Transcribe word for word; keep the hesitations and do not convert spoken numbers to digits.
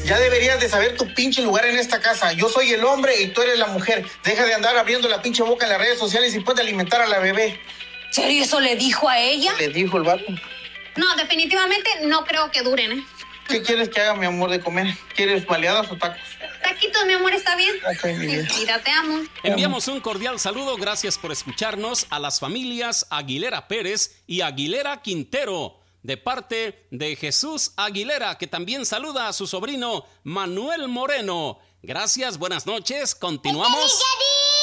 Ya deberías de saber tu pinche lugar en esta casa. Yo soy el hombre y tú eres la mujer. Deja de andar abriendo la pinche boca en las redes sociales y puedes alimentar a la bebé. ¿Serio eso le dijo a ella? Le dijo el vato. No, definitivamente no creo que duren, ¿eh? ¿Qué quieres que haga, mi amor, de comer? ¿Quieres baleadas o tacos? Taquitos, mi amor, ¿está bien? Ok, mi vida. Mira, te amo. Enviamos un cordial saludo, gracias por escucharnos, a las familias Aguilera Pérez y Aguilera Quintero, de parte de Jesús Aguilera, que también saluda a su sobrino Manuel Moreno. Gracias, buenas noches, continuamos.